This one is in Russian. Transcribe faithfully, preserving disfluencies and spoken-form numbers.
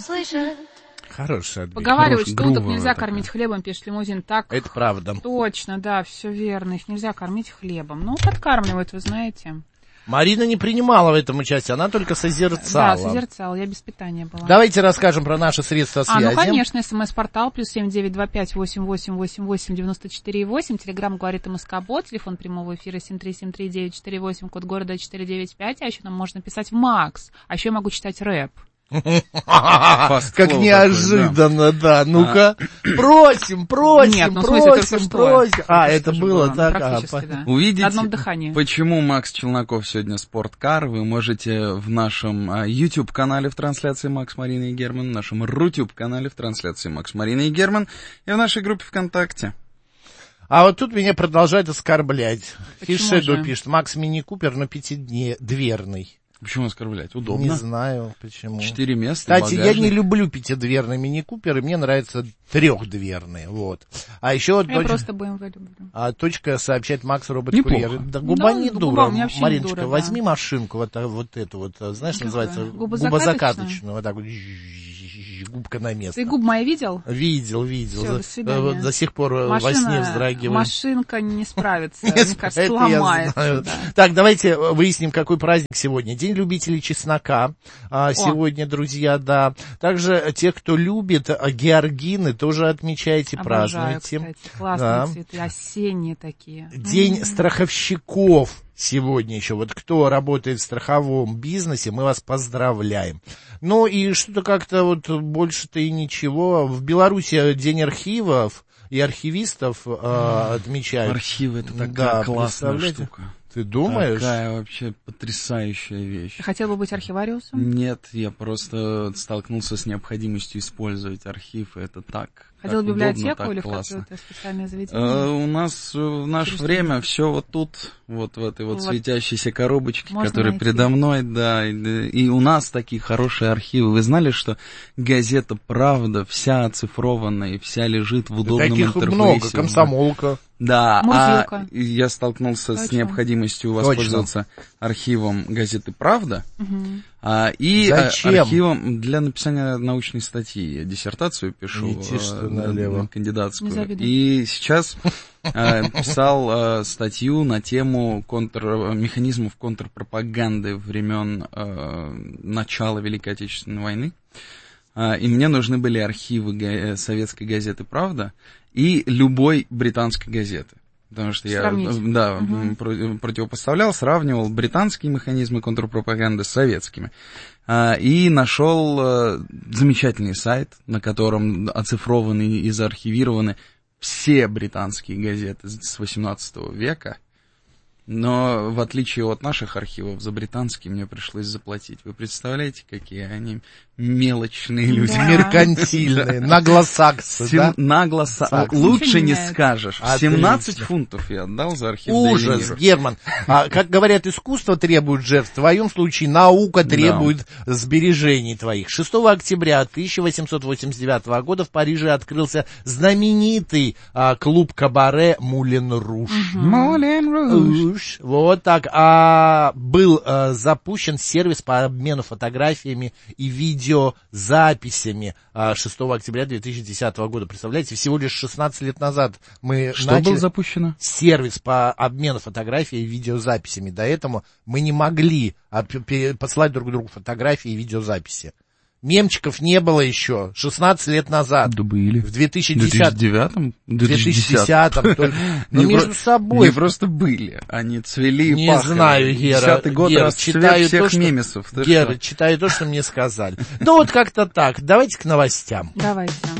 услышат. Хороший ответ. Поговаривают, что уток грубая нельзя такая. кормить хлебом, пишет Лимузин. Так, Это правда. точно, да, все верно. Их нельзя кормить хлебом. Ну, подкармливают, вы знаете. Марина не принимала в этом участие, она только созерцала. Да, созерцала, я без питания была. Давайте расскажем про наши средства связи. А, ну, конечно, смс-портал, плюс семь девять два пять восемь восемь восемь восемь девяносто четыре восемь, телеграмм говорит МСК-бот, телефон прямого эфира семь три семь три девять четыре восемь, код города четыре девять пять, а еще нам можно писать в Макс, а еще я могу читать рэп. Как неожиданно, да. Ну-ка, просим, просим, Нет, ну, в смысле, только просим, что. просим. А, это Тоже было было, так. практически, да. Увидите, На одном дыхании. почему Макс Челноков сегодня спорткар, вы можете в нашем а, YouTube-канале в трансляции Макс, Марина и Герман, в нашем Рутюб-канале в трансляции Макс, Марина и Герман и в нашей группе ВКонтакте. А вот тут меня продолжают оскорблять. Фишеду же? пишет, Макс Мини-Купер, но пятидверный. Почему оскорблять? Удобно. Не знаю, почему. Четыре места, Кстати, я багажник. не люблю пятидверные мини-куперы, мне нравятся трехдверные, вот. А еще вот Я точ... просто бэ эм вэ люблю. а, точка сообщает Макс робот-курьер. Неплохо. Да, губа Да, не губа дура, у меня вообще не Мариночка, дура, да. возьми машинку, вот, а, вот эту вот, а, знаешь, что Какая? называется? Губозакаточную? Губозакаточную, вот так вот, губка на место. Ты губы мои видел? Видел, видел. Всё, За- до свидания. вот до сих пор э, Машина, во сне вздрагиваю. машинка не справится, Не мне сп- кажется, это я сломается. знаю. Да. Так, давайте выясним, какой праздник сегодня. День любителей чеснока. А, сегодня, друзья, да. Также те, кто любит а, георгины, тоже отмечайте, Обожаю, празднуйте. кстати, классные Да. цветы, осенние такие. День М-м. страховщиков сегодня еще. Вот кто работает в страховом бизнесе, мы вас поздравляем. Ну и что-то как-то вот больше-то и ничего. В Беларуси день архивов и архивистов э, отмечают. Архивы — это такая Да, классная представляете? штука. Ты думаешь? Такая вообще потрясающая вещь. Ты хотел бы быть архивариусом? Нет, я просто столкнулся с необходимостью использовать архив, и это так. Хотел в так удобно, библиотеку так или в классно. какое-то специальное заведение? Э, у нас э, в наше Интересно. время все вот тут, вот в этой вот, Вот. светящейся коробочке, Можно которая найти. передо мной, да, и, и у нас такие хорошие архивы. Вы знали, что газета «Правда» вся оцифрована и вся лежит в удобном Таких интерфейсе? много. Комсомолка. Да, Мурзилка. а я столкнулся с Точно. необходимостью воспользоваться архивом газеты «Правда», Мгм. а, и а, Зачем? архивом для написания научной статьи. Я диссертацию пишу, Иди, что э, налево. э, кандидатскую. Не завидую. И сейчас э, писал э, статью на тему контр, механизмов контрпропаганды времен э, начала Великой Отечественной войны. А, и мне нужны были архивы га- советской газеты «Правда» и любой британской газеты. Потому что я Сравнить. да, Мгм. про- противопоставлял, сравнивал британские механизмы контрпропаганды с советскими. А, и нашел а, замечательный сайт, на котором оцифрованы и заархивированы все британские газеты с восемнадцатого века. Но в отличие от наших архивов, за британские мне пришлось заплатить. Вы представляете, какие они мелочные люди? Да. Меркантильные, наглосаксы, Сем- да? Нагло са- Саксы. лучше Ничего не не меняется. скажешь. Отлично. семнадцать фунтов я отдал за архив Ужас, Daily Mirror. Герман. А, как говорят, искусство требует жертв, в твоем случае наука требует сбережений твоих. шестого октября тысяча восемьсот восемьдесят девятого года в Париже открылся знаменитый а, клуб кабаре «Мулен Руж». Moulin Rouge. Уж, вот так. А, был а, запущен сервис по обмену фотографиями и видеозаписями а, шестого октября две тысячи десятого года. Представляете, всего лишь шестнадцать лет назад мы Что начали... было запущено? сервис по обмену фотографий и видеозаписями. До этого мы не могли а, п- п- посылать друг другу фотографии и видеозаписи. Мемчиков не было еще шестнадцать лет назад. Да были. В две тысячи В две тысячи десятом. девятом? В две тысячи десятом только. Но Не между про- собой. Не просто были, они цвели и Не пахли. знаю, Гера. Десятый год Гера, расцвет читаю всех то, что- мемесов. Ты Гера, что? читаю то, что мне сказали. Ну вот как-то так. Давайте к новостям. Давайте.